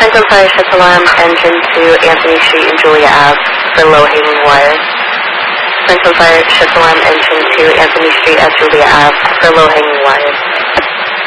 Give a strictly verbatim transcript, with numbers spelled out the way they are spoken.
Franklin Fire Shift Alarm, engine to Anthony Street and Julia Ave for low-hanging wire. Franklin Fire Shift Alarm, engine to Anthony Street at Julia Ave for low-hanging wire.